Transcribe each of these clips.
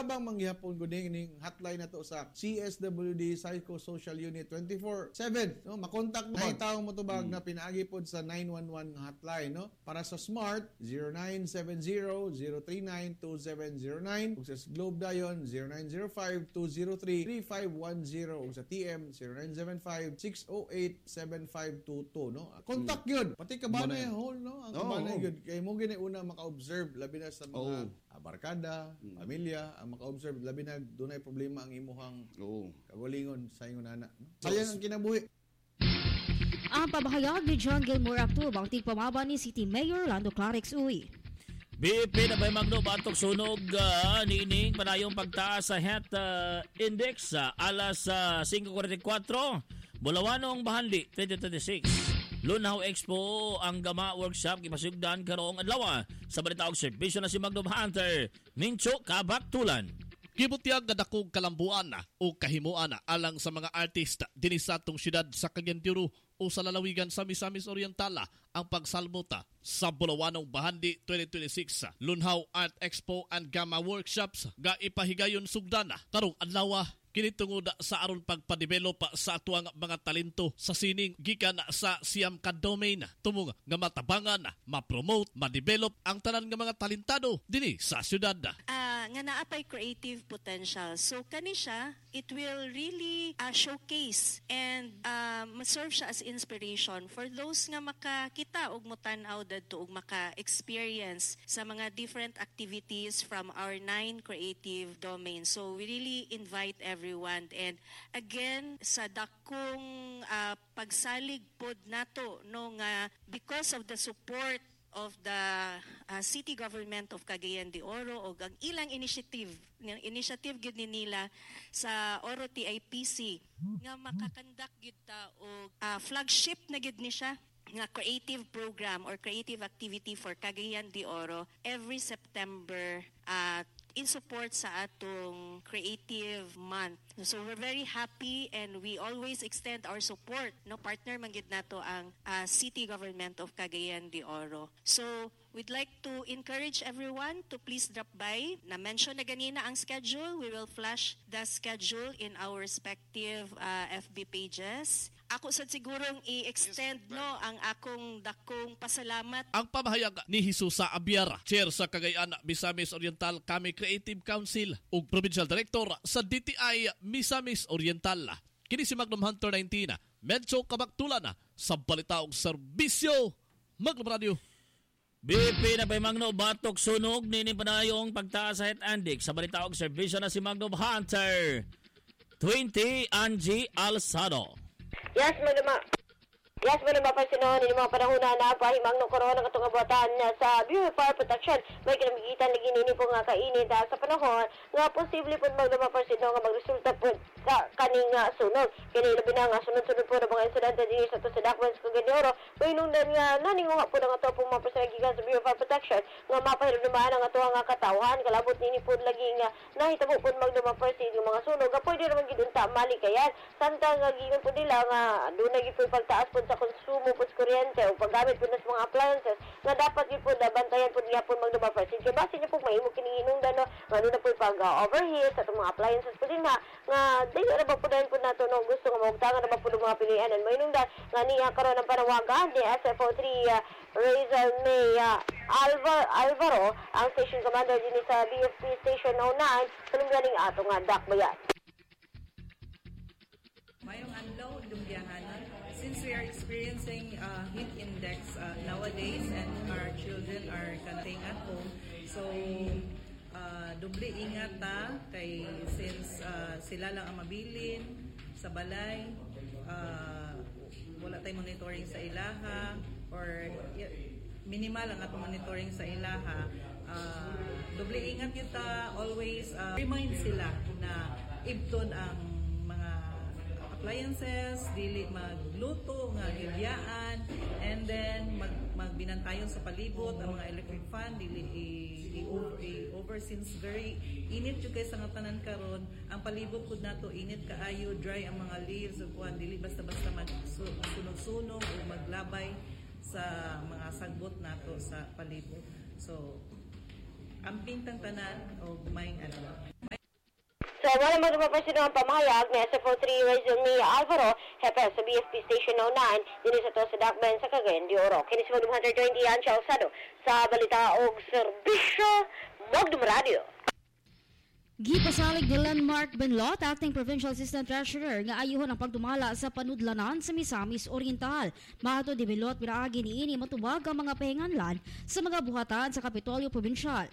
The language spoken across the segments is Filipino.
tabang manggihapon guning ning hotline nato sa CSWD Psychosocial Unit 24/7 no makontak mo tawo mo tubag na pinaagi pod sa 911 nga hotline no para sa Smart 0970-039-2709 ug sa Globe dayon 0905-203-3510 ug sa TM 0975-608-7522 no kontak yun pati kabanay hall no ang kabanay yun kay mo gini una maka-observe labi na sa mga barkada pamilya ang maka-observe labi na dunay problema ang imuhang kagalingon sa ingon ana no? Sayang ang kinabuhi. Ang pabahayag ni John Gilmore Actub ang tigpamaba ni City Mayor Lando Clarix Uy. BP na bay magno batok sunog nining panayong pagtaas sa health index alas 5:44 Bulawanong Bahanli 2026. Lunaw Expo ang Gama Workshop gipasugdan karong adlaw sa balitaog serbisyo na si Magno Hunter Mincho Kabaktulan. Gibutyag nga dakong kalambuan o kahimuan alang sa mga artista dinhi sa atong syudad sa Cagayan de Oro o sa lalawigan sa Misamis Oriental ang pagsalmota sa Bulawanong Bahandi 2026 Lunhaw Art Expo and Gama Workshops ga ipahigayon sugdana karong adlaw kini tungod sa aron pagpadevelop sa atuang mga talento sa sining gikan sa siyam ka domain tumong nga matabangan, ma-promote, ma-develop ang tanan nga mga talentado dinhi sa syudad. Nga naapay creative potential. So kani siya, it will really showcase and serve siya as inspiration for those nga makakita og motanaw dadto og maka-experience sa mga different activities from our 9 creative domains. So we really invite everyone. And again, sa dakong pagsalig pod nato no nga because of the support of the city government of Cagayan de Oro o ang ilang initiative gid nila sa Oro TIPC nga makakandak gid ta og flagship na gid ni siya nga creative program or creative activity for Cagayan de Oro every September in support sa atong Creative Month. So we're very happy and we always extend our support. No partner man gid nato ang City Government of Cagayan de Oro. So we'd like to encourage everyone to please drop by. Na-mention na ganina ang schedule. We will flash the schedule in our respective FB pages. Ako sad sigurong i-extend ang akong dakong pasalamat. Ang pamahayag ni Jesus sa Abiara, Chair sa Cagayan Misamis Oriental Kami Creative Council ug Provincial Director sa DTI Misamis Oriental. Kini si Magnum Hunter 19, medyo kabaktulan sa balita ug serbisyo. Magnum Radio. BP na bay Magno batok sunog nini panayong pagtaas sa health index sa balita og serbisyo na si Magnum Hunter 20 Angie Alsado. Yes, Manuma Pasino, ni mga panahon na pahimang ng korona katong abuatan sa Bureau of Fire Protection. May kinamigitan lagi nini po nga kainit sa panahon nga posible po Manuma Pasino nga magresulta po kaning sunog. Kini labi na nga sunod-sunod po ng mga insidente din sa to sa Dakmans Cagayan de Oro. May nungdan nga naningunga po ng ato pong mga personagigan sa Bureau of Fire Protection nga mapahirundumaan ang ato nga katawhan. Kalabot nini po lagi nga nahitabo po Manuma Pasino mga sunog. Pwede naman gidunta malikayan. Samtang nga gingon po nila nga doon naging po pagtaas po sa konsumo po sa kuryente o paggamit po ng mga appliances nga dapat yun po bantayan po niya po Magduma First. Kaya base niya po mahimog kinihinungdan no nga doon na po pag-overheat sa itong mga appliances po din nga dahil na ba po dahil po nato no gusto nga maugtangan na ba po ng mga pilihan and mahimungdan nga niya karoon ng panawagan ni SFO3 Rizal May Alvaro ang station commander din sa BFP Station 09 kanungganing ato nga dakbayan. Mayong adlaw dumbiyahanan since we are experiencing heat index nowadays and our children are staying at home, so doble ingat kay since sila lang ang mabilin sa balay, wala tayong monitoring sa ilaha or minimal ang atong monitoring sa ilaha. Doble ingat kita, always remind sila na ibton ang appliances, dili magluto nga gilyaan, and then magbinantayon sa palibot ang mga electric fan, dili over since very init jud kay sa nga tanan karon. Ang palibot pud nato init kaayo, dry ang mga leaves ug kuan, dili basta-basta magsunog-sunog o maglabay sa mga sagbot nato sa palibot. So amping tang tanan og may wala magpapasin ang pamahayag ni SFO3 Resume Alvaro, hepe sa BFP Station 09, din sa to sa Dakben sa Cagayan de Oro. Kini si Magdum Hunter 20 Ancha Osado sa balita og serbisyo Magdum Radio. Gipasalig ni Landmark Benlot, Acting Provincial Assistant Treasurer, nga ayuhon ang pagdumala sa panudlanan sa Misamis Oriental. Mato di Benlot, pinaagi ni ini matubag ang mga pahinganlan sa mga buhatan sa Kapitolyo Provincial.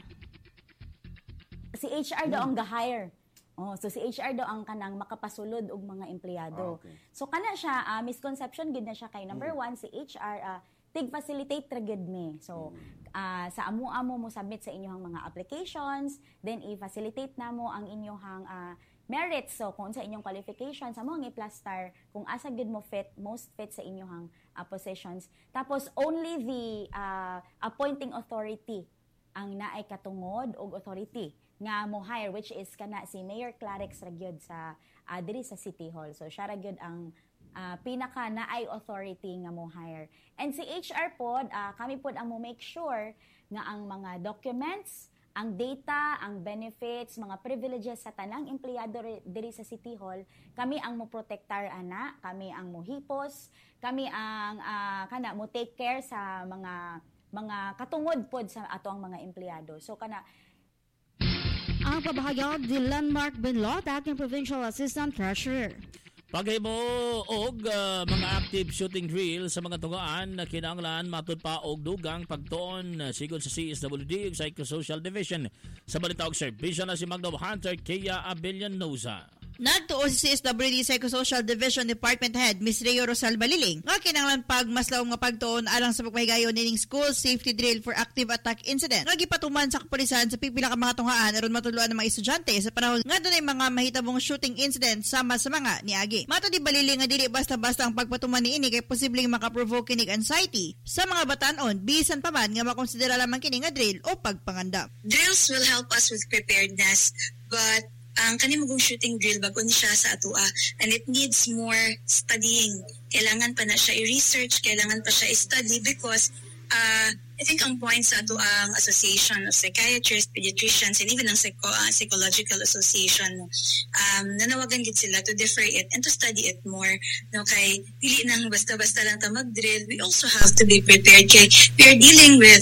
Si HR daw ang ga-hire. So si HR daw ang kanang makapasulod og mga empleyado. Okay. So kana siya, misconception gid na siya kay number one, si HR tig-facilitate ra gid me. So sa amo-amo mo submit sa inyong mga applications, then i-facilitate namo ang inyong merits. So kung sa inyong qualifications, amo ang i-plaster kung asa gid mo most fit sa inyong positions. Tapos only the appointing authority ang naay katungod og authority nga mo hire, which is kana si Mayor Clarix Ragyod sa diri sa City Hall. So siya ragyod ang pinaka naay authority nga mo hire. And si HR pod, kami pod ang mo make sure nga ang mga documents, ang data, ang benefits, mga privileges sa tanang empleyado diri sa City Hall, kami ang mo protektar ana, kami ang mo hipos, kami ang kana mo take care sa mga katungod pod sa ato ang mga empleyado. So kana Ang pabahayag ni Landmark Benlot, Acting Provincial Assistant Treasurer. Paghimo og mga active shooting drill sa mga tugaan na kinahanglan matud pa og dugang pagtuon sigon sa CSWD ug Psychosocial Division. Sa balita og serbisyo na si Magdum Hunter Kea Abellanosa. Nagtuo si CSWD Psychosocial Division Department Head Ms. Reo Rosal Baliling nga kinahanglan pag mas laom nga pagtuon alang sa pagpahigayon nining school safety drill for active attack incident nga gipatuman sa kapulisan sa pipila ka mga tunghaan aron matuluan ng mga estudyante sa panahon nga dunay mga mahitabong shooting incident sama sa mga niagi. Mato di Baliling nga dili basta-basta ang pagpatuman niini kay posibleng makaprovoke kinig anxiety sa mga batanon bisan pa man nga makonsidera lamang kini nga drill o pagpanganda. Drills will help us with preparedness, but ang kanimugong shooting drill bago ni siya sa atua, and it needs more studying. Kailangan pa na siya i-research, kailangan pa siya i-study because I think ang point sa ato ang Association of Psychiatrists, Pediatricians, and even ang Psychological Association, nanawagan gid sila to defer it and to study it more. No, kay dili nang basta-basta lang ta mag-drill, we also have to be prepared kay we are dealing with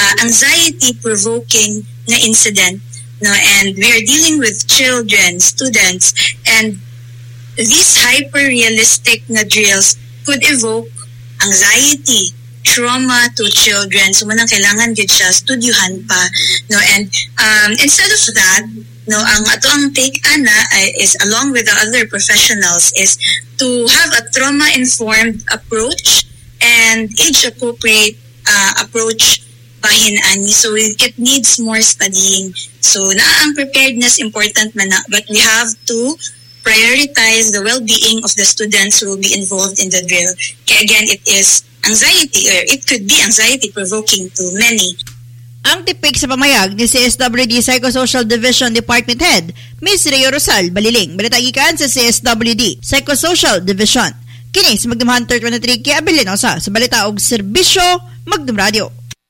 anxiety-provoking na incident. No, and we are dealing with children, students, and these hyper-realistic na drills could evoke anxiety, trauma to children. So manang kailangan gid siya studyuhan pa. No, and instead of that, no, ang ato ang take ana is along with the other professionals is to have a trauma-informed approach and age-appropriate approach bahin ani. So it needs more studying. So ang preparedness important man na, but we have to prioritize the well-being of the students who will be involved in the drill. Kaya again, it is anxiety, or it could be anxiety-provoking to many. Ang tipik sa pamayag ni CSWD Psychosocial Division Department Head, Ms. Reo Rosal Baliling, balitagikan sa CSWD Psychosocial Division. Kini si Magdum Hunter 23 Kea Abellanosa sa balita og serbisyo Magdum Radio.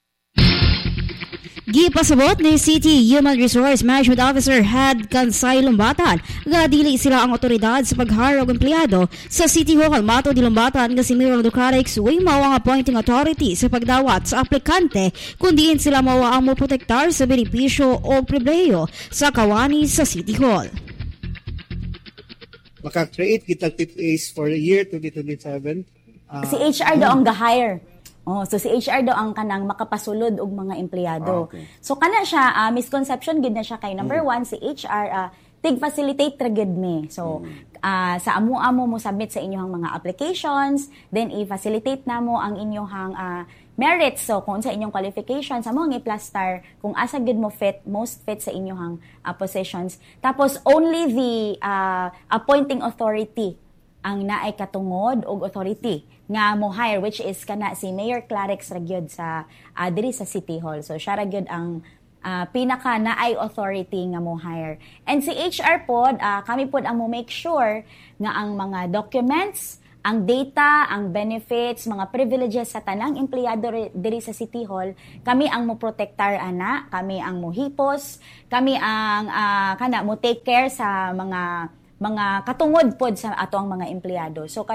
Gipasabot ni City Human Resource Management Officer Head Kansay Lumbatan nga dili sila ang otoridad sa pag-hire og empleyado sa City Hall. Mato di Lumbatan nga si Mayor Clarix way mao ang appointing authority sa pagdawat sa aplikante kundiin sila mao ang moprotektar sa benepisyo o pribilehiyo sa kawani sa City Hall. Maka-create kita PPAs for the year 2027. Si HR daw ang ga-hire. So si HR daw ang kanang makapasulod og mga empleyado. Okay. So kana siya, misconception gid na siya kay number one, si HR tig-facilitate ra gid me. So sa amo-amo mo submit sa inyong mga applications, then i-facilitate namo ang inyong merits. So kung sa inyong qualifications, amo ang i-plaster kung asa gid mo most fit sa inyong positions. Tapos only the appointing authority ang naay katungod og authority nga mo hire, which is kana si Mayor Clarix Ragyod sa diri sa City Hall. So siya ragyod ang pinaka naay authority nga mo hire. And si HR pod, kami pod ang mo make sure nga ang mga documents, ang data, ang benefits, mga privileges sa tanang empleyado diri sa City Hall, kami ang mo protektar ana, kami ang mo hipos, kami ang mo take care sa mga katungod pod sa ato ang mga empleyado. So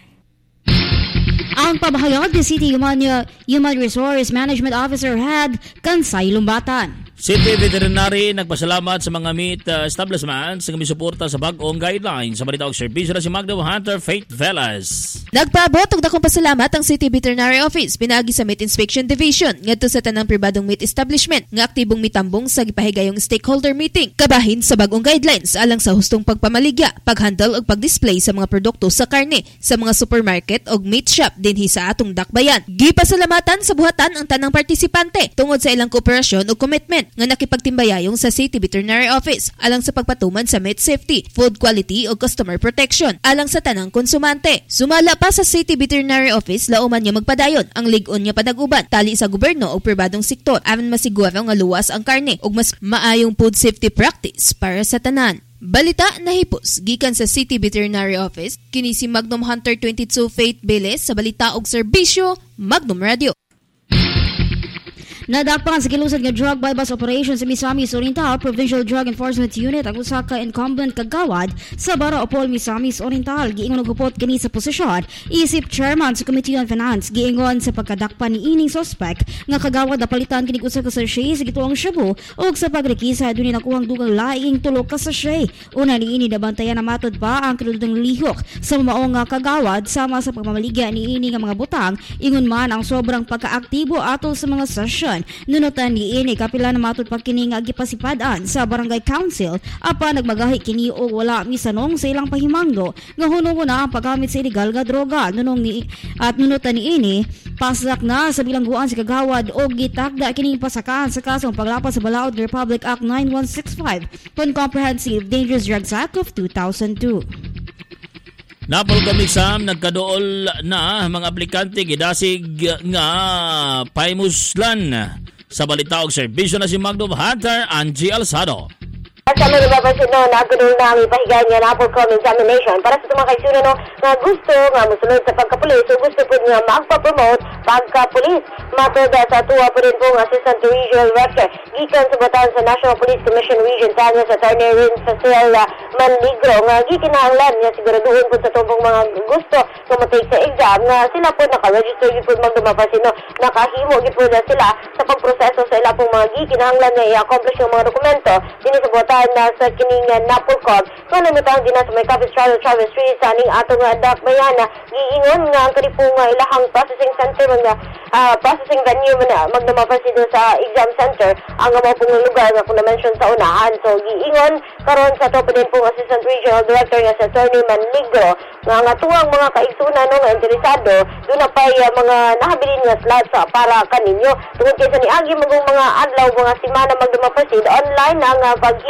ang pabahayag ni City Human Resource Management Officer Head Kansay Lumbatan. City Veterinary nagpasalamat sa mga meat establishments na misuporta sa bag-ong guidelines sa balita og serbisyo na si Magdo Hunter Faith Velas. Nagpaabot og dakong pasalamat ang City Veterinary Office pinaagi sa Meat Inspection Division ngadto sa tanang pribadong meat establishment nga aktibong mitambong sa gipahigayong stakeholder meeting kabahin sa bag-ong guidelines alang sa hustong pagpamaligya, paghandle ug pagdisplay sa mga produkto sa karne sa mga supermarket ug meat shop dinhi sa atong dakbayan. Gipasalamatan sa buhatan ang tanang partisipante tungod sa ilang kooperasyon ug commitment nga nakipagtimbayayong sa City Veterinary Office alang sa pagpatuman sa meat safety, food quality ug customer protection alang sa tanang konsumante. Sumala pa sa City Veterinary Office lauman niya magpadayon ang lig-on niya padaguban tali sa gobyerno ug pribadong sektor aron masiguro nga luwas ang karne ug mas maayong food safety practice para sa tanan. Balita na hipos gikan sa City Veterinary Office kini si Magnum Hunter 22 Faith Velas sa balita og serbisyo Magnum Radio. Nadakpan sa kilusad nga drug bypass operation sa Misamis Oriental Provincial Drug Enforcement Unit ang usa ka incumbent kagawad sa Bara Opol Misamis Oriental. Giingon og hupot kini sa posisyon isip chairman sa Committee on Finance. Giingon sa pagkadakpan ni ining suspect nga kagawad napalitan kini usa ka sachet sa gituong shabu ug sa pagrekisa dunay nakuhang dugang laing tulo ka sachet. Una niini nabantayan na matod pa ang kinudtong lihok sa maong nga kagawad sama sa pagmamaligya niini nga mga butang ingon man ang sobrang pagkaaktibo atol sa mga session. Nunutan ni ini kapila na matod pa kini nga gipasipadaan sa Barangay Council apan nagmagahi kini o wala misanong sa ilang pahimangdo nga hunong na ang paggamit sa illegal nga droga. Nunutan ni ini pasak na sa bilangguan si kagawad o gitakda kini pasakaan sa kasong paglapas sa Balaod Republic Act 9165 pun Comprehensive Dangerous Drugs Act of 2002. Napol kami Sam, nagkadool na mga aplikante gidasig nga paimuslan sa balita og serbisyo na si Magdo Hunter Angie Alzado. Sa mga napapansin nagkaroon na ang ipahigayan nga na for common examination para sa mga kaisunan nga gusto nga musunod sa pagkapulis o gusto po nga magpa-promote pagkapulis. Matod sa tuwa po rin po ang Assistant Regional Director gikan sa batan sa National Police Commission Region Tanya sa Attorney Rin Facil Manligro nga gikinahanglan nga siguraduhin po sa tumpong mga gusto nga matake sa exam nga sila po naka-register po magdumapasin nakahimo po na sila sa pagproseso sa ilang pong mga gikinahanglan nga i-accomplish yung mga dokumento din sa batan na sa kining Napolcom nga namitang din sa may Capistrano Travel Street sa aning atong dakbayan giingon nga ang kanipong ilahang processing center nga processing venue man magdamapasin sa exam center ang mga pong lugar nga kung na-mention sa unahan. So giingon karon sa to din pong Assistant Regional Director nga sa Attorney Manligro nga tuwang mga kaigsunan nga interesado doon na pa mga nahabilin nga slots para kaninyo tungod kay sa niagi mga adlaw mga semana magdamapasin online ang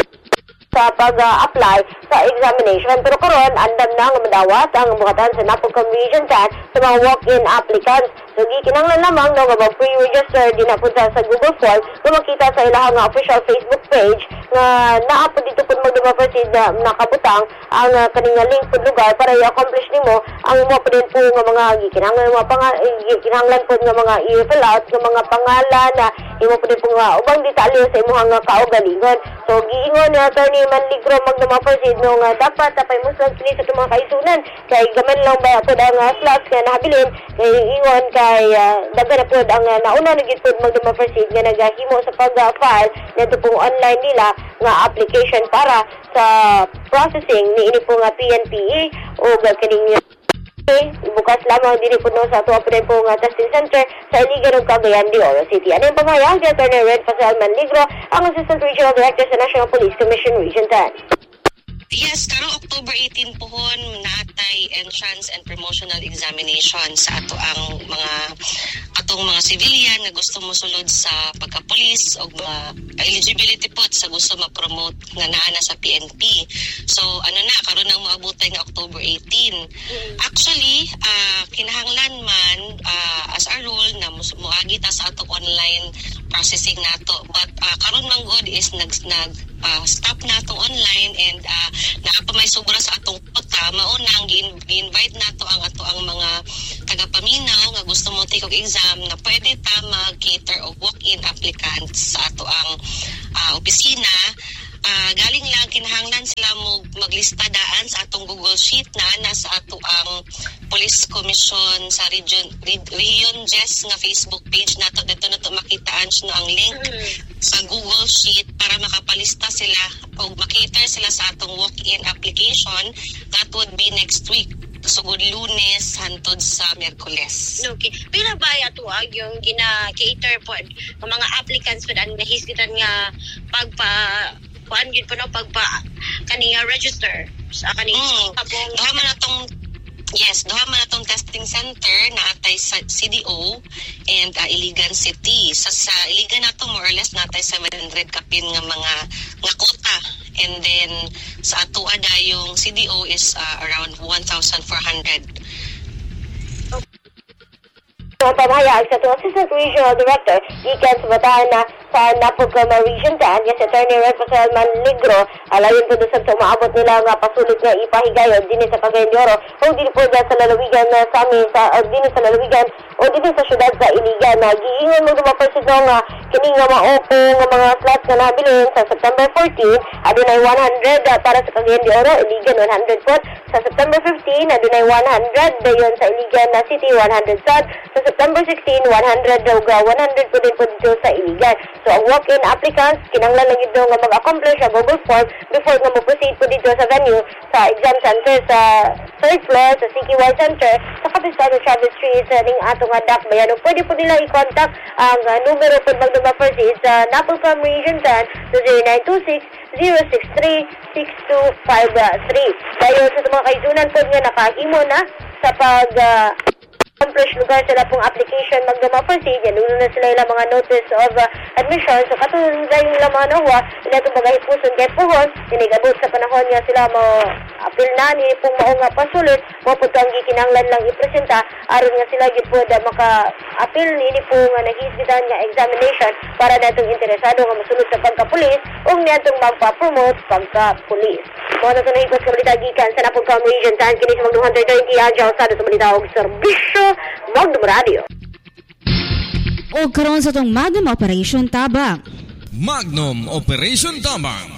sa pag-apply sa examination. Pero karon andam na nga madawat ang buhatan sa Napolcom Region 10 sa mga walk-in applicants. So gikinahanglan lamang nga mag-pre-register din na punta sa Google Form kung makita sa ilahang official Facebook page nga naapod dito po magdumapasid na nakabutang ang kaninga link po lugar para i-accomplish nimo ang mo po din po nga mga gikinahanglan po nga mga i-fill out nga mga pangalan na imo po din po nga ubang detalye sa imong kaugalingon. So giingon ni Attorney Manligro magdumapasid no nga dapat tapay musag kini sa mga kaisunan kay gaman lang ba po ang slots nga nahabilin kay ingon kay daghan na po ang nauna na gid po magdumapasid nga naghimo sa pag-file nito pong online nila nga application para sa processing ni ini po nga PNPE o kaning bukas lamang din po sa ato po nga testing center sa Iligan ug Cagayan de Oro City. Ano yung pamahayag ni Attorney Red Facil Manligro, ang Assistant Regional Director sa National Police Commission Region 10. Yes, karong October 18 pohon natay entrance and promotional examination sa atong mga civilian nga gusto mo sulod sa pagka-police o mga eligibility po sa gusto ma-promote nga naa na sa PNP. So karon nang maabutay nga October 18. Actually, kinahanglan man as a rule na moagi ta sa atong online processing nato. But karon man god is stop nato online and naapa may sobra sa atong kota maunang gi-invite nato ang kamuti kog exam na pwede ta mag-cater og walk-in applicants sa ato ang opisina. Galing lang kinahanglan sila mo maglista daan sa atong Google Sheet na nasa ato ang Police Commission sa Region Jess nga Facebook page nato. Dito na to makitaan no ang link sa Google Sheet para makapalista sila o makater sila sa atong walk-in application. That would be next week. Sugod Lunes hantod sa Miyerkules. Okay. Pila ba atuag yung gina-cater po ng mga applicants po ang nahisgitan nga kuan gid po no kaninga register sa kaning duha man atong testing center na atay sa CDO and Iligan City. Sa Iligan nato more or less natay 700 kapin nga mga quota, and then sa ato ada yung CDO is around 1,400. Ang pamahayag sa itong Assistant Regional Director, gikan sa Bataan na sa Napugama Region 10, yes, Attorney Rafael Manligro, alayon po doon sa umaabot nila nga pasulit nga ipahigayon din sa Cagayan de Oro o din po sa lalawigan na sa amin, din sa lalawigan o din sa syudad sa Iligan. Giingon mo dumapasid nga kini nga maopo nga mga slots na nabilin sa September 14, adunay 100 para sa Cagayan de Oro, Iligan 100 po. Sa September 15, adunay 100 dayon sa Iligan na City, 100 sad. Sa September 16, 100 daw 100 po din po dito sa Iligan. So, ang walk-in applicants, kinanglan lang ito nga mag-accomplish ang Google Form before nga mag-proceed po dito sa venue sa exam center sa 3rd floor sa CKY Center sa Capistano Travis Street sa ning atong hadak bayan. Pwede po nila i-contact ang numero po mag-proceed sa Napolcom Region 10 sa 0926-063-6253. Dahil sa mga kaisunan po nga nakahimo na sa accomplish lugar sila pong application mag-proceed. Yan, na sila ilang mga notice of admission. So, katulad yung ilang mga nahuwa, ila itong magahipuson kay Puhon, inigabot sa panahon nga sila apil na ni pong maong pasulit, mapod kang gikinanglan lang ipresenta, aron nga sila gipod maka-apil ni pong nahisgitan nga examination para na itong interesado nga masunod sa pagka-pulis o nga itong magpa-promote pagka-pulis. Mga na ito na hipos kabalita gikan sa Napolcom Region 10, kinis mag 230 adyaw sa ito balita og serbisyo Magnum Radio. O karon sa itong Magnum Operation Tabang. Magnum Operation Tabang.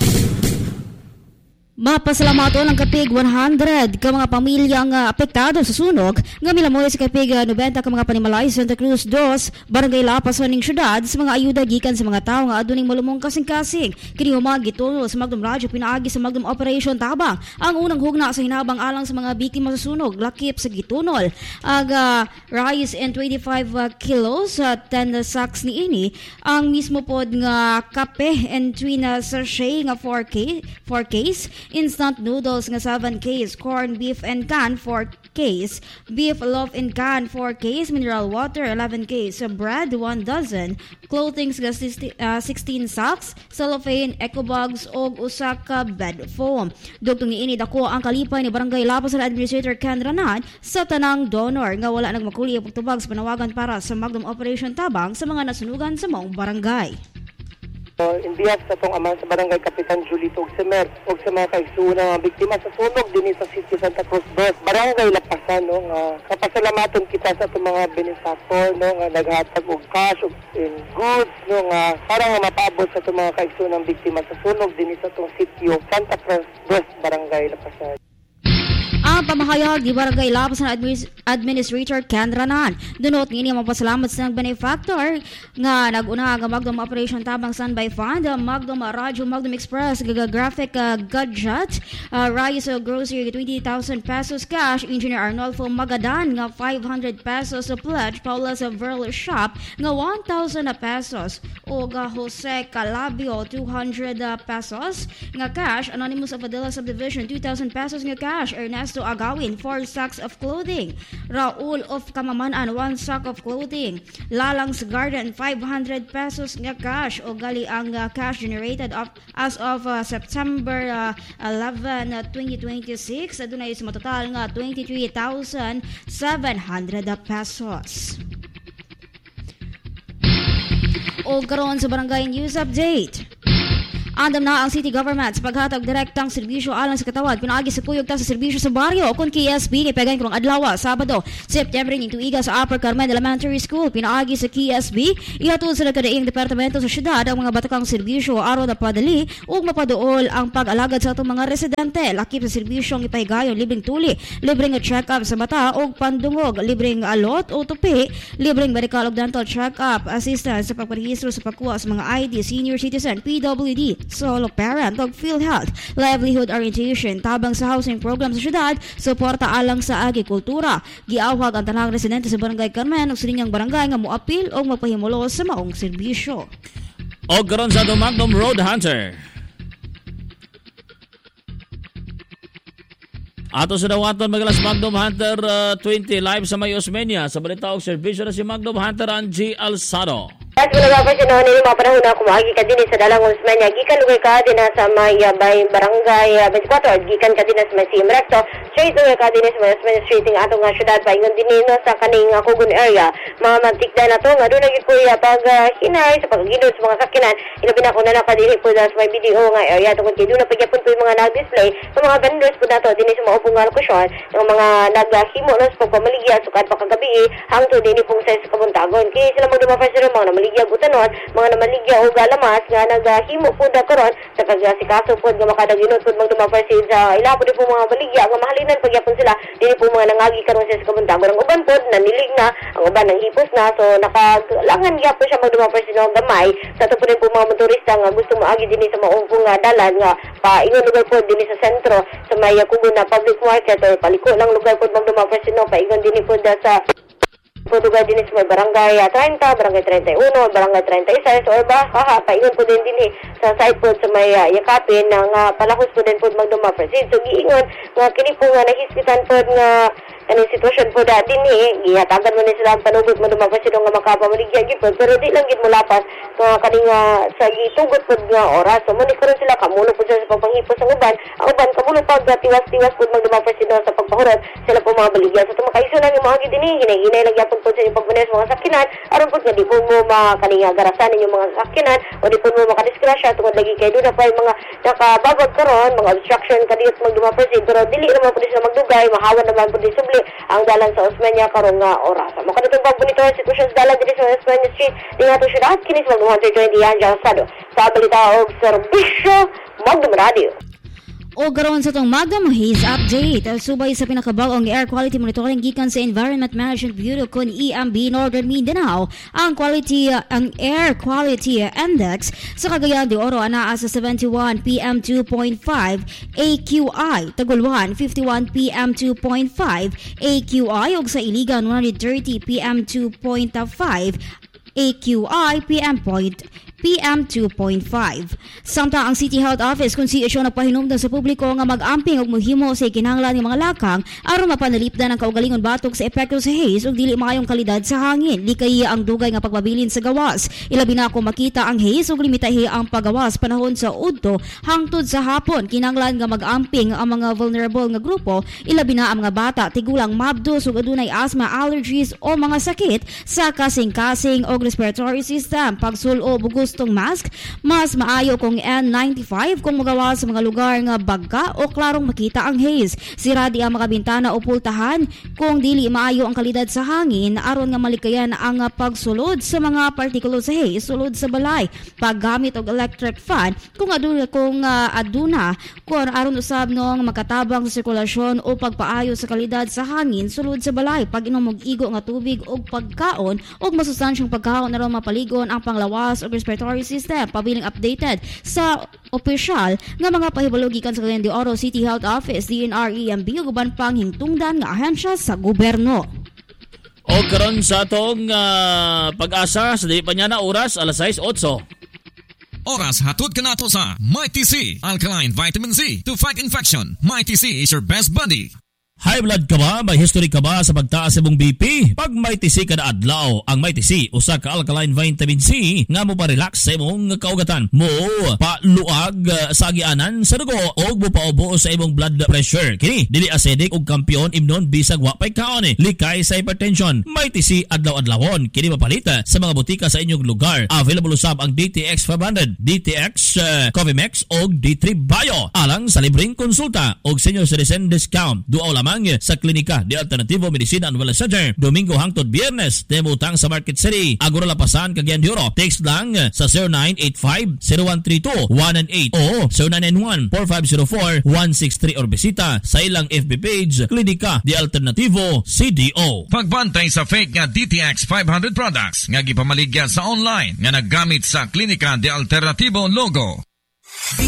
Mapasalamaton ang kapig 100 ka mga pamilya nga apektado sa sunog nga milamoy sa kapig 90 ka mga panimalay sa Santa Cruz 2, Barangay Lapas ning syudad sa mga ayuda gikan sa mga tawo nga aduning malumong kasing-kasing. Kini humag gituno sa Magnum Radio pinaagi sa Magnum Operation Tabang ang unang hugna sa hinabang alang sa mga biktima sa sunog lakip sa gitunol. Aga rice and 25 kilos 10 sacks ni ini ang mismo pod nga kape and twina sachet nga 4 case instant noodles nga 7 case, corn beef and can 4 case, beef loaf and can 4 case, mineral water 11 case, bread 1 dozen, clothing nga 16 sacks, cellophane, eco bags og usa ka bed foam. Dugtong niini dako ang kalipay ni Barangay Lapas Administrator Ken Ranan sa tanang donor nga wala nagmakuli og tubag sa panawagan para sa Magnum Operation Tabang sa mga nasunugan sa maong barangay. In behalf sa itong amang sa Barangay Kapitan Julito Ogsemer o sa mga kaigsuuna mga biktima sa sunog din sa City Santa Cruz West, Barangay Lapasan, no, nga kapasalamaton kita sa itong mga benefactor, no, nga naghatag og cash and goods, no, nga para nga mapaabot sa itong mga kaigsuuna biktima sa sunog din sa itong City of Santa Cruz West, Barangay Lapasan. Ang pamahayag di Barangay Lapas na Administrator Ken Ranan. Dunot ngini mapasalamat sa benefactor nga nag-una nga Magnum Operation Tabang Standby Fund, Magnum Radio, Magnum Express, graphic gadget, rice grocery 20,000 pesos cash, Engineer Arnolfo Magadan nga 500 pesos pledge, Paula's Verl Shop nga 1,000 pesos, o Jose Calabio 200 pesos nga cash, Anonymous of Adela Subdivision 2,000 pesos nga cash, Ernesto Agawin 4 sacks of clothing, Raul of Kamamanan 1 sack of clothing, Lalang's Garden 500 pesos nga cash, o gali ang cash generated as of September 11, 2026 adunay sa total nga 23,700 pesos. O karon sa Barangay News Update. Andam na ang city government sa paghatag direktang serbisyo alang sa katawan pinaagi sa puyog ta sa serbisyo sa baryo kun KSB kay pagay kurang adlaw Sabado, September ning tuiga sa Upper Carmen Elementary School pinaagi sa KSB ihatod sa nagkadaing departamento sa syudad ang mga batakang serbisyo aron na padali ug mapaduol ang pag-alagad sa atong mga residente lakip sa serbisyong ipahigayon libreng tuli, libreng check-up sa mata ug pandungog, libreng alot o tupi, libreng medical ug dental check-up, assistance sa pagparehistro sa pagkuha sa mga ID, senior citizen, PWD, solo parent ug PhilHealth, livelihood orientation tabang sa housing program sa syudad, suporta alang sa agrikultura. Giawhag ang tanang residente sa Barangay Carmen ug sininyang barangay nga moapil og magpahimulo sa maong serbisyo. O karon sa Magnum Road Hunter. Ato sa dawaton magalas Magnum Hunter 20 live sa May Osmeña sa balita og serbisyo na si Magnum Hunter Angie Alzado. At wala pa siya noon mga panahon na kumagi ka din sa dalang Osmeña. Gikan lugar ka din sa may barangay 24. Gikan ka din sa may CM Recto. Straight lugar ka din sa may Osmeña Street ng atong syudad. Paingon din sa kaning Kugon area. Mga mantikda na to. Nga doon nagikuya pag hinay sa pagagidod sa mga sakinan. Ilabi na ko na nakadili po sa may video nga area. Tungkol kayo doon na pagyapon po yung mga nag-display. Sa mga vendors po na to din sa maupong nga lokasyon. Yung mga naghimo na sa pagpamaligya. Sukad pa kagabi. Hangto din pong sa kabuntagon. Kaya sila magdumafas sila mga namaligya butanon, mga namaligya o galamas nga naghimo po na karon sa pagsikaso po nga makadaginod po magdumafas sa ilapo din po mga maligya nga mahalinan pagyapon sila din po mga nangagi karon sa kabuntagon. Ang uban po nanilig na, ang uban nang hipos na, so nakalangan gyapon siya magdumafas ng gamay sa to po din po mga motorista nga gusto moagi din sa maupong nga dalan nga paingon lugar po din sa sentro sa may Kugon na public market o paliko lang lugar po magdumafas paingon din po sa Putuga din sa barangay 30, barangay 31, barangay 36, or baka paingon po din sa site po sa may yakapin ng palakos po din po magdumaprasid. So, giingon nga kini po nga nahispitan po nga kaning sitwasyon po datin gihatagan mo ni sila ang panugot magdumaprasid nga makapamaligya gipod pero di lang gid mulapas nga kaning sa gitugot po nga oras. So, muni karon sila kamulo po sa pagpanghipos ang uban. Ang uban kamulo pa tiwas-tiwas po magdumaprasid sa pagpahurot sila po mga baligya. So, tumakaysunan yung mga gid hinay-hinay lang yapon po sa inyong pagmanes mga sakinan aron po nga di po mo makaninga garasan ninyong mga sakinan o di po mo makadiskrasya tungod lagi kayo doon na po yung mga nakababag karon mga obstruction kadiyot magdumaprasid pero dili naman po din sila magdugay mahawan naman po din subli ang dalan sa Osmeña karon nga oras. Makadutong pagbunito ang sitwasyon sa dalan dito sa Osmeña Street din ato syudad kinis Magnum Hunter 20 Angie Alzado sa balita og serbisyo Magnum Radio. O garon sa tong Magnum Haze Update, subay sa pinakabagong air quality monitoring gikan sa Environment Management Bureau kun EMB Northern Mindanao, ang air quality index sa Cagayan de Oro anaa sa 71 PM2.5 AQI, Taguluan 51 PM2.5 AQI ug sa Iligan 130 PM2.5 AQI PM2.5. Samtang ang City Health Office kung siya nagpahinumdang sa publiko nga mag-amping og mohimo sa kinahanglan ng mga lakang aron mapanalipdan ang kaugalingon batok sa epekto sa haze ug dili maayong kalidad sa hangin. Likay ang dugay nga pagbabilin sa gawas. Ilabi na ako makita ang haze ug limitahi ang paggawas panahon sa udto hangtod sa hapon. Kinahanglan nga mag-amping ang mga vulnerable nga grupo, ilabi na ang mga bata, tigulang mabdos ug adunay asthma, allergies o mga sakit sa kasing-kasing og respiratory system. Pagsul-o gustong mask, mas maayo kung N95 kung magawas sa mga lugar nga bagka o klarong makita ang haze. Sira di ang mga bintana o pultahan kung dili maayo ang kalidad sa hangin aron nga malikayan ang pagsulod sa mga partikulo sa haze sulod sa balay. Paggamit og electric fan kung aduna aron usab nong makatabang sa sirkulasyon o pagpaayo sa kalidad sa hangin sulod sa balay. Pag-inom og igo nga tubig og pagkaon og masustansyang pagkaon aron mapaligon ang panglawas o respiratory system. Pabiling updated sa opisyal nga mga pahibalo gikan sa Cagayan de Oro City Health Office, DNR, EMB ug uban pang hingtungdan nga ahensya sa gobyerno. O karon sa atong pag-asa sa di pa niya na oras 6:08. Oras hatod ka nato sa Mighty C, Alkaline Vitamin C to fight infection. Mighty C is your best buddy. High blood ka ba? May history ka ba sa pagtaas sa imong BP? Pag may tisi kada adlaw, ang may tisi usa ka alkaline vitamin C nga mo pa-relax sa imong kaugatan. Mo paluag sa agianan sa dugo og mo paubo sa imong blood pressure. Kini dili acidic ug kampiyon imnon bisag wa pay kaon likay sa hypertension. May tisi adlaw-adlawon. Kini mapalita sa mga butika sa inyong lugar. Available usab ang DTX 500, DTX Covimex og D3 Bio alang sa libreng konsulta og senior citizen discount. Duaw lamang sa klinika di Alternativo Medicina and Wellness Center Domingo hangtod Biyernes temutang sa Market City Agora Lapasan Cagayan de Oro. Text lang sa 0985-0132-118 o 0991-4504-163 or bisita sa ilang FB page Klinika di Alternativo CDO. Pagbantay sa fake nga DTX 500 products nga gipamaligya sa online nga naggamit sa Klinika di Alternativo logo.